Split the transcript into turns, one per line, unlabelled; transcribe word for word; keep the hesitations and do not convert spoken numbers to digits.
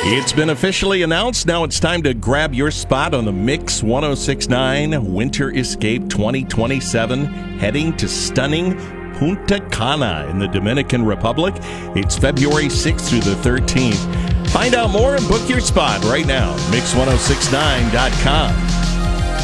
It's been officially announced. Now it's time to grab your spot on the Mix ten sixty-nine Winter Escape twenty twenty-seven, heading to stunning Punta Cana in the Dominican Republic. It's February sixth through the thirteenth. Find out more and book your spot right now. Mix ten sixty-nine dot com.